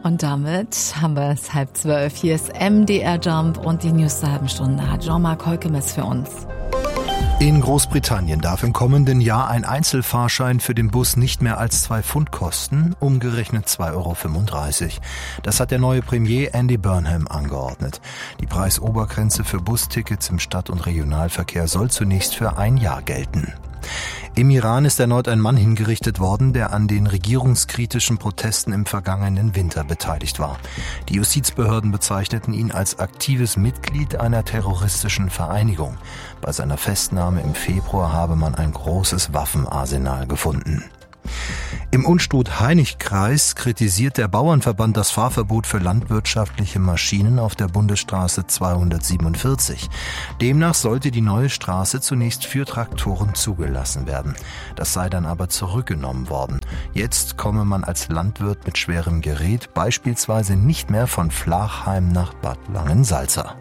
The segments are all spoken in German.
Und damit haben wir es 11:30. Hier ist MDR Jump und die News zur halben Stunde hat Jean-Marc Heukemes für uns. In Großbritannien darf im kommenden Jahr ein Einzelfahrschein für den Bus nicht mehr als 2 Pfund kosten, umgerechnet 2,35 €. Das hat der neue Premier Andy Burnham angeordnet. Die Preisobergrenze für Bustickets im Stadt- und Regionalverkehr soll zunächst für ein Jahr gelten. Im Iran ist erneut ein Mann hingerichtet worden, der an den regierungskritischen Protesten im vergangenen Winter beteiligt war. Die Justizbehörden bezeichneten ihn als aktives Mitglied einer terroristischen Vereinigung. Bei seiner Festnahme im Februar habe man ein großes Waffenarsenal gefunden. Im Unstrut-Hainich-Kreis kritisiert der Bauernverband das Fahrverbot für landwirtschaftliche Maschinen auf der Bundesstraße 247. Demnach sollte die neue Straße zunächst für Traktoren zugelassen werden. Das sei dann aber zurückgenommen worden. Jetzt komme man als Landwirt mit schwerem Gerät beispielsweise nicht mehr von Flachheim nach Bad Langensalza.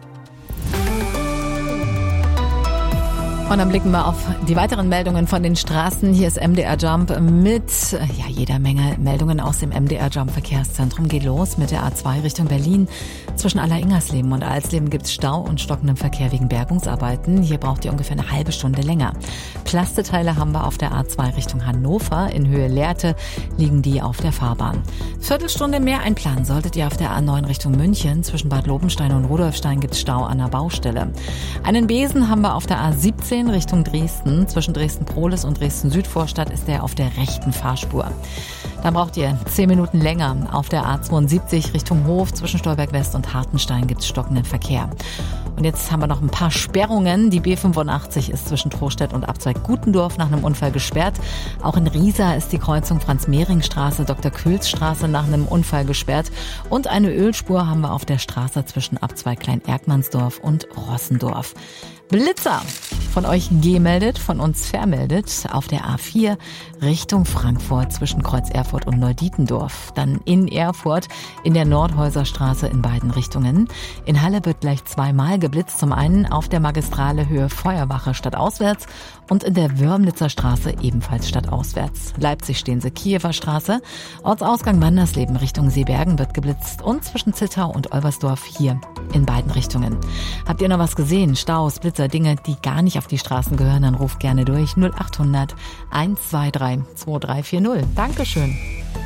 Und dann blicken wir auf die weiteren Meldungen von den Straßen. Hier ist MDR Jump mit jeder Menge Meldungen aus dem MDR Jump Verkehrszentrum. Geht los mit der A2 Richtung Berlin. Zwischen Aller-Ingersleben und Alsleben gibt es Stau und stockenden Verkehr wegen Bergungsarbeiten. Hier braucht ihr ungefähr eine halbe Stunde länger. Plasteteile haben wir auf der A2 Richtung Hannover. In Höhe Lehrte liegen die auf der Fahrbahn. Viertelstunde mehr einplanen solltet ihr auf der A9 Richtung München. Zwischen Bad Lobenstein und Rudolfstein gibt es Stau an der Baustelle. Einen Besen haben wir auf der A17 Richtung Dresden. Zwischen Dresden-Prohlis und Dresden-Südvorstadt ist der auf der rechten Fahrspur. Dann braucht ihr 10 Minuten länger. Auf der A72 Richtung Hof zwischen Stolberg West und Hartenstein gibt es stockenden Verkehr. Und jetzt haben wir noch ein paar Sperrungen. Die B85 ist zwischen Trostedt und Abzweig Gutendorf nach einem Unfall gesperrt. Auch in Riesa ist die Kreuzung Franz-Mehring-Straße, Dr.-Kühls-Straße nach einem Unfall gesperrt. Und eine Ölspur haben wir auf der Straße zwischen Abzweig Klein-Erkmannsdorf und Rossendorf. Blitzer von euch gemeldet, von uns vermeldet auf der A4 Richtung Frankfurt zwischen Kreuz Erfurt und Neudietendorf. Dann in Erfurt in der Nordhäuserstraße in beiden Richtungen. In Halle wird gleich zweimal geblitzt. Zum einen auf der Magistrale Höhe Feuerwache stadtauswärts und in der Wörmlitzer Straße ebenfalls stadtauswärts. Leipzig Stehense Kiewer Straße. Ortsausgang Wandersleben Richtung Seebergen wird geblitzt und zwischen Zittau und Olversdorf hier in beiden Richtungen. Habt ihr noch was gesehen? Staus, Blitzer, Dinge, die gar nicht auf die Straßen gehören, dann ruft gerne durch 0800 123 2340. Dankeschön.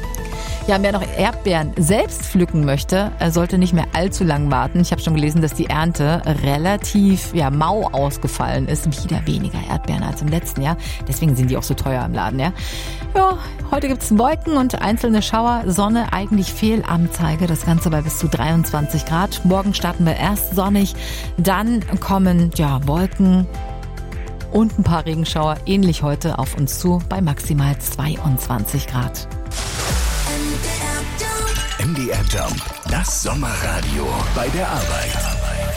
Ja, wer noch Erdbeeren selbst pflücken möchte, sollte nicht mehr allzu lang warten. Ich habe schon gelesen, dass die Ernte relativ mau ausgefallen ist. Wieder weniger Erdbeeren als im letzten Jahr. Deswegen sind die auch so teuer im Laden. Ja, heute gibt es Wolken und einzelne Schauer. Sonne eigentlich Fehlanzeige. Das Ganze bei bis zu 23 Grad. Morgen starten wir erst sonnig. Dann kommen Wolken und ein paar Regenschauer. Ähnlich heute auf uns zu bei maximal 22 Grad. MDR Jump, das Sommerradio bei der Arbeit.